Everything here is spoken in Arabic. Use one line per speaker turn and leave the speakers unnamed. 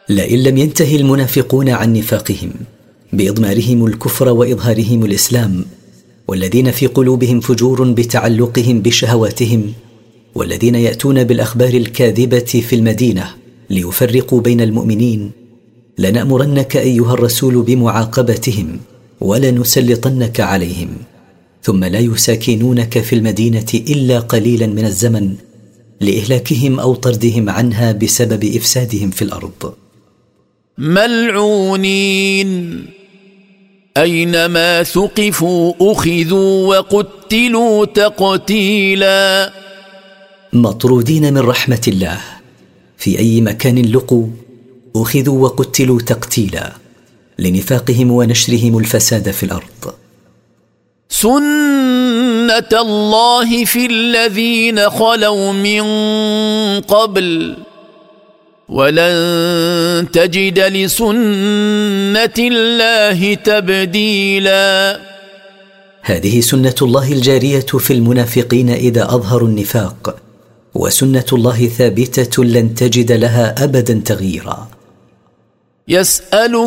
لئن لم ينتهي المنافقون عن نفاقهم بإضمارهم الكفر وإظهارهم الإسلام، والذين في قلوبهم فجور بتعلقهم بشهواتهم، والذين يأتون بالأخبار الكاذبة في المدينة ليفرقوا بين المؤمنين، لنأمرنك أيها الرسول بمعاقبتهم ولنسلطنك عليهم، ثم لا يساكنونك في المدينة إلا قليلا من الزمن لإهلاكهم أو طردهم عنها بسبب إفسادهم في الأرض.
ملعونين أينما ثقفوا أخذوا وقتلوا تقتيلا.
مطرودين من رحمة الله، في أي مكان لقوا أخذوا وقتلوا تقتيلا لنفاقهم ونشرهم الفساد في الأرض.
سنة الله في الذين خلوا من قبل ولن تجد لسنة الله تبديلا.
هذه سنة الله الجارية في المنافقين إذا أظهروا النفاق، وسنة الله ثابتة لن تجد لها أبدا تغييرا.
يسأل